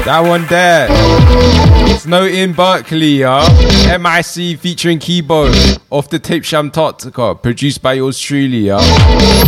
That one there. Snow in Berkeley, yeah. MIC featuring Kibo off the tape Sham Tartica, produced by yours truly, yeah.